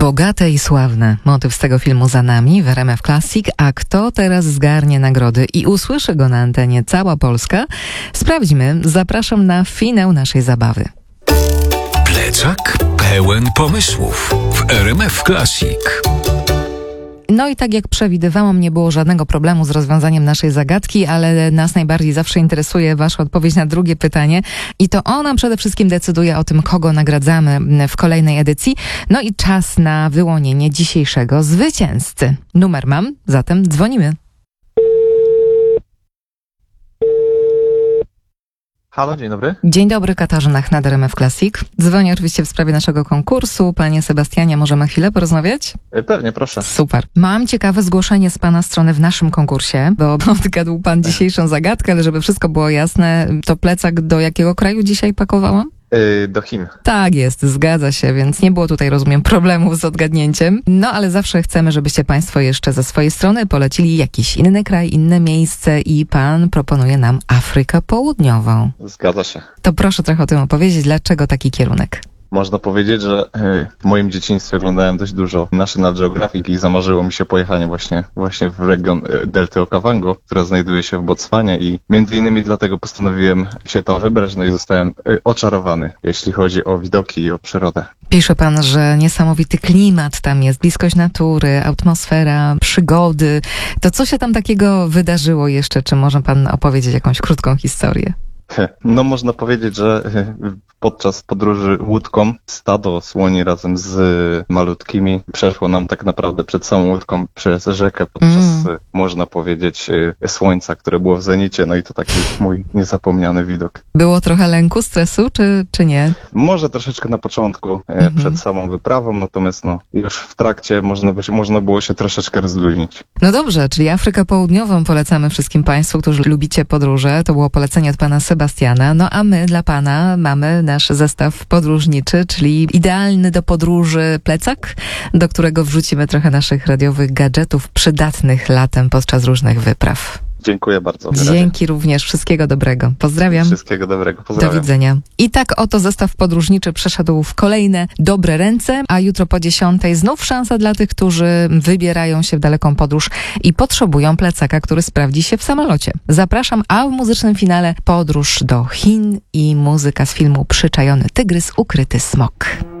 Bogate i sławne. Motyw z tego filmu za nami w RMF Classic. A kto teraz zgarnie nagrody i usłyszy go na antenie cała Polska? Sprawdźmy. Zapraszam na finał naszej zabawy. Plecak pełen pomysłów w RMF Classic. No i tak jak przewidywałam, nie było żadnego problemu z rozwiązaniem naszej zagadki, ale nas najbardziej zawsze interesuje wasza odpowiedź na drugie pytanie i to ona przede wszystkim decyduje o tym, kogo nagradzamy w kolejnej edycji. No i czas na wyłonienie dzisiejszego zwycięzcy. Numer mam, zatem dzwonimy. Halo, dzień dobry. Dzień dobry, Katarzyna Chnad, RMF Classic. Dzwonię oczywiście w sprawie naszego konkursu. Panie Sebastianie, możemy chwilę porozmawiać? Pewnie, proszę. Super. Mam ciekawe zgłoszenie z pana strony w naszym konkursie, bo odgadł pan dzisiejszą zagadkę, ale żeby wszystko było jasne, to plecak do jakiego kraju dzisiaj pakowałam? Do Chin. Tak jest, zgadza się, więc nie było tutaj, rozumiem, problemów z odgadnięciem. No ale zawsze chcemy, żebyście państwo jeszcze ze swojej strony polecili jakiś inny kraj, inne miejsce i pan proponuje nam Afrykę Południową. Zgadza się. To proszę trochę o tym opowiedzieć, dlaczego taki kierunek? Można powiedzieć, że w moim dzieciństwie oglądałem dość dużo National Geographic i zamarzyło mi się pojechanie właśnie w region Delty Okavango, która znajduje się w Botswanie i między innymi dlatego postanowiłem się tam wybrać, no i zostałem oczarowany, jeśli chodzi o widoki i o przyrodę. Pisze pan, że niesamowity klimat tam jest, bliskość natury, atmosfera, przygody. To co się tam takiego wydarzyło jeszcze? Czy może pan opowiedzieć jakąś krótką historię? No można powiedzieć, że podczas podróży łódką stado słoni razem z malutkimi przeszło nam tak naprawdę przed samą łódką przez rzekę podczas, można powiedzieć, słońca, które było w zenicie. No i to taki mój niezapomniany widok. Było trochę lęku, stresu, czy nie? Może troszeczkę na początku przed samą wyprawą, natomiast no już w trakcie można było się troszeczkę rozluźnić. No dobrze, czyli Afrykę Południową polecamy wszystkim państwu, którzy lubicie podróże. To było polecenie od pana Sebastiana. No a my dla pana mamy nasz zestaw podróżniczy, czyli idealny do podróży plecak, do którego wrzucimy trochę naszych radiowych gadżetów przydatnych latem podczas różnych wypraw. Dziękuję bardzo. Dzięki również. Wszystkiego dobrego. Pozdrawiam. Wszystkiego dobrego. Pozdrawiam. Do widzenia. I tak oto zestaw podróżniczy przeszedł w kolejne dobre ręce, a jutro po 10 znów szansa dla tych, którzy wybierają się w daleką podróż i potrzebują plecaka, który sprawdzi się w samolocie. Zapraszam, a w muzycznym finale podróż do Chin i muzyka z filmu Przyczajony tygrys, ukryty smok.